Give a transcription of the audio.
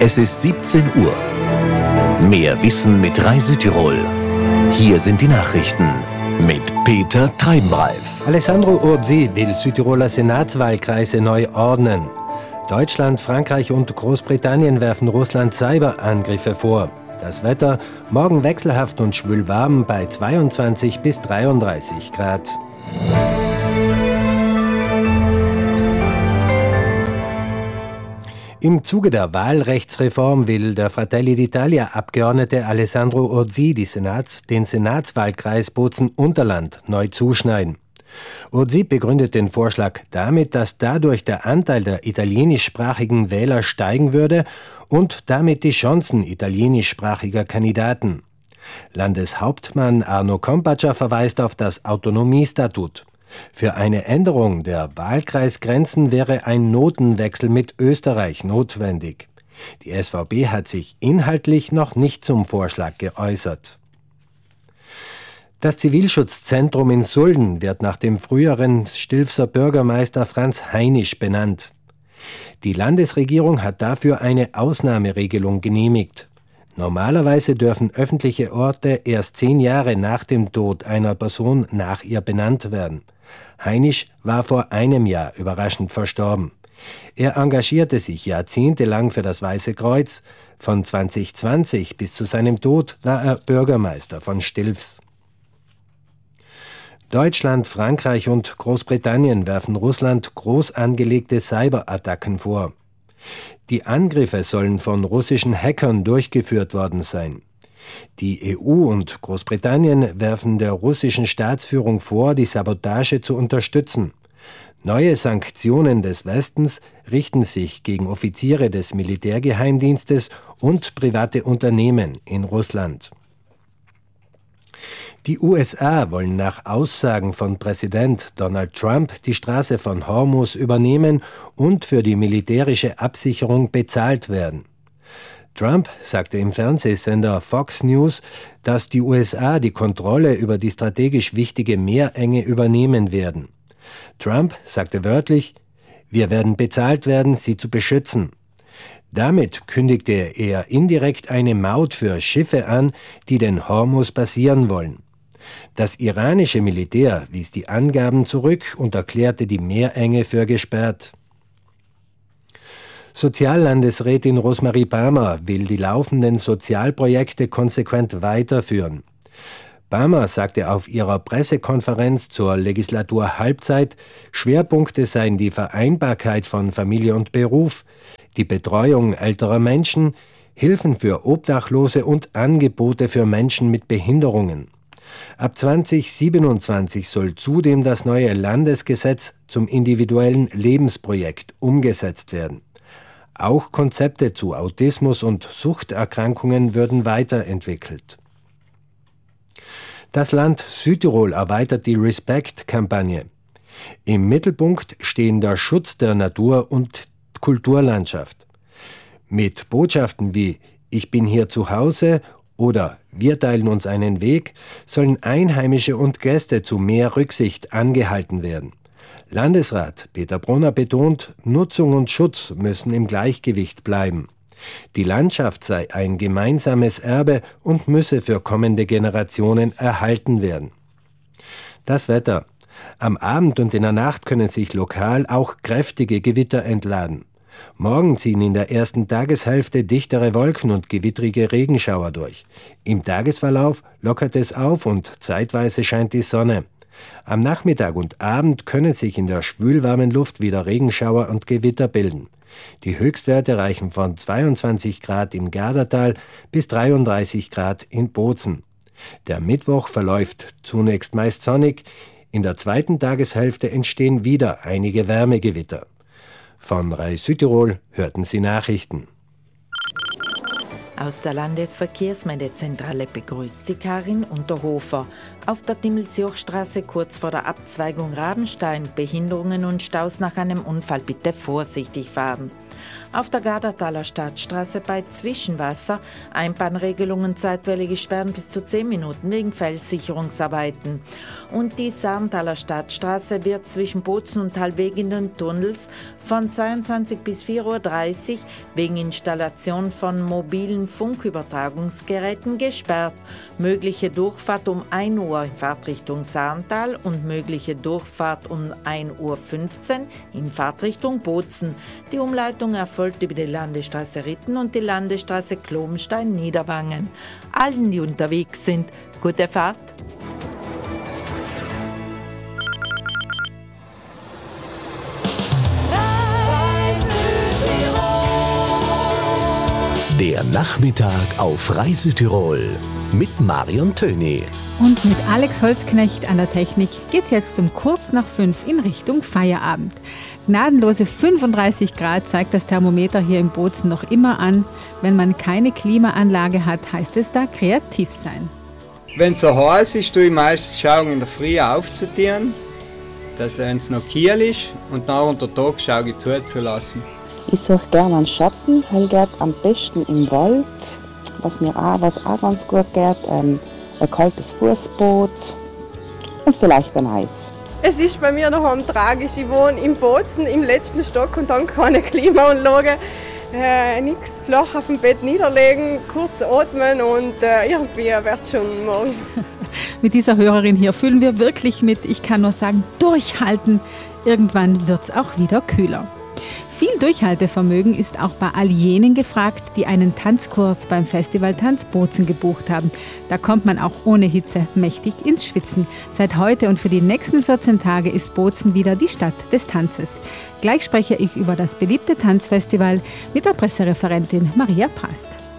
Es ist 17 Uhr. Mehr Wissen mit Reisütirol. Hier sind die Nachrichten mit Peter Treibenreif. Alessandro Urzi will Südtiroler Senatswahlkreise neu ordnen. Deutschland, Frankreich und Großbritannien werfen Russland Cyberangriffe vor. Das Wetter, morgen wechselhaft und schwül warm bei 22 bis 33 Grad. Im Zuge der Wahlrechtsreform will der Fratelli d'Italia-Abgeordnete Alessandro Urzi den Senatswahlkreis Bozen-Unterland neu zuschneiden. Urzi begründet den Vorschlag damit, dass dadurch der Anteil der italienischsprachigen Wähler steigen würde und damit die Chancen italienischsprachiger Kandidaten. Landeshauptmann Arno Kompatscher verweist auf das Autonomiestatut. Für eine Änderung der Wahlkreisgrenzen wäre ein Notenwechsel mit Österreich notwendig. Die SVP hat sich inhaltlich noch nicht zum Vorschlag geäußert. Das Zivilschutzzentrum in Sulden wird nach dem früheren Stilfser Bürgermeister Franz Heinisch benannt. Die Landesregierung hat dafür eine Ausnahmeregelung genehmigt. Normalerweise dürfen öffentliche Orte erst 10 Jahre nach dem Tod einer Person nach ihr benannt werden. Heinisch war vor einem Jahr überraschend verstorben. Er engagierte sich jahrzehntelang für das Weiße Kreuz. Von 2020 bis zu seinem Tod war er Bürgermeister von Stilfs. Deutschland, Frankreich und Großbritannien werfen Russland groß angelegte Cyberattacken vor. Die Angriffe sollen von russischen Hackern durchgeführt worden sein. Die EU und Großbritannien werfen der russischen Staatsführung vor, die Sabotage zu unterstützen. Neue Sanktionen des Westens richten sich gegen Offiziere des Militärgeheimdienstes und private Unternehmen in Russland. Die USA wollen nach Aussagen von Präsident Donald Trump die Straße von Hormuz übernehmen und für die militärische Absicherung bezahlt werden. Trump sagte im Fernsehsender Fox News, dass die USA die Kontrolle über die strategisch wichtige Meerenge übernehmen werden. Trump sagte wörtlich: „Wir werden bezahlt werden, sie zu beschützen." Damit kündigte er indirekt eine Maut für Schiffe an, die den Hormuz passieren wollen. Das iranische Militär wies die Angaben zurück und erklärte die Meerenge für gesperrt. Soziallandesrätin Rosemarie Palmer will die laufenden Sozialprojekte konsequent weiterführen. Palmer sagte auf ihrer Pressekonferenz zur Legislaturhalbzeit, Schwerpunkte seien die Vereinbarkeit von Familie und Beruf, die Betreuung älterer Menschen, Hilfen für Obdachlose und Angebote für Menschen mit Behinderungen. Ab 2027 soll zudem das neue Landesgesetz zum individuellen Lebensprojekt umgesetzt werden. Auch Konzepte zu Autismus und Suchterkrankungen würden weiterentwickelt. Das Land Südtirol erweitert die Respect-Kampagne. Im Mittelpunkt stehen der Schutz der Natur und Kulturlandschaft. Mit Botschaften wie „Ich bin hier zu Hause" oder „Wir teilen uns einen Weg" sollen Einheimische und Gäste zu mehr Rücksicht angehalten werden. Landesrat Peter Brunner betont, Nutzung und Schutz müssen im Gleichgewicht bleiben. Die Landschaft sei ein gemeinsames Erbe und müsse für kommende Generationen erhalten werden. Das Wetter. Am Abend und in der Nacht können sich lokal auch kräftige Gewitter entladen. Morgen ziehen in der ersten Tageshälfte dichtere Wolken und gewittrige Regenschauer durch. Im Tagesverlauf lockert es auf und zeitweise scheint die Sonne. Am Nachmittag und Abend können sich in der schwülwarmen Luft wieder Regenschauer und Gewitter bilden. Die Höchstwerte reichen von 22 Grad im Gardatal bis 33 Grad in Bozen. Der Mittwoch verläuft zunächst meist sonnig. In der zweiten Tageshälfte entstehen wieder einige Wärmegewitter. Von Reis Südtirol hörten Sie Nachrichten. Aus der Landesverkehrsmeldezentrale begrüßt Sie Karin Unterhofer. Auf der Timmelsjochstraße kurz vor der Abzweigung Rabenstein Behinderungen und Staus nach einem Unfall, bitte vorsichtig fahren. Auf der Gardertaler Stadtstraße bei Zwischenwasser Einbahnregelungen zeitweilige Sperren bis zu 10 Minuten wegen Felssicherungsarbeiten. Und die Sarntaler Stadtstraße wird zwischen Bozen und Talweg in den Tunnels von 22 bis 4:30 Uhr wegen Installation von mobilen Funkübertragungsgeräten gesperrt. Mögliche Durchfahrt um 1 Uhr in Fahrtrichtung Sarntal und mögliche Durchfahrt um 1:15 Uhr in Fahrtrichtung Bozen. Die Umleitung erfolgt über die Landesstraße Ritten und die Landesstraße Klobenstein-Niederwangen. Allen, die unterwegs sind, gute Fahrt! Der Nachmittag auf Reise Tirol mit Marion Töni. Und mit Alex Holzknecht an der Technik geht's jetzt um kurz nach 5 in Richtung Feierabend. Gnadenlose 35 Grad zeigt das Thermometer hier im Bozen noch immer an. Wenn man keine Klimaanlage hat, heißt es da kreativ sein. Wenn es so heiß ist, tue ich meistens schauen, in der Früh aufzutieren, dass es noch kühl ist und nach unter Tag schaue ich zuzulassen. Ich suche gerne einen Schatten, hell geht am besten im Wald, was auch ganz gut geht, ein kaltes Fußboot und vielleicht ein Eis. Es ist bei mir daheim tragisch, ich wohne im Bozen im letzten Stock und dann keine Klimaanlage. Nichts flach auf dem Bett niederlegen, kurz atmen und irgendwie wird schon morgen. Mit dieser Hörerin hier fühlen wir wirklich mit, ich kann nur sagen, durchhalten. Irgendwann wird's auch wieder kühler. Viel Durchhaltevermögen ist auch bei all jenen gefragt, die einen Tanzkurs beim Festival Tanz Bozen gebucht haben. Da kommt man auch ohne Hitze mächtig ins Schwitzen. Seit heute und für die nächsten 14 Tage ist Bozen wieder die Stadt des Tanzes. Gleich spreche ich über das beliebte Tanzfestival mit der Pressereferentin Maria Prast.